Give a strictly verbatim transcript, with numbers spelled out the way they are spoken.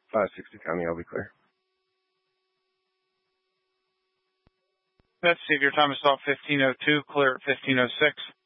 five sixty County, I'll be clear. That's Steve, your time is stop fifteen oh two, clear at fifteen oh six.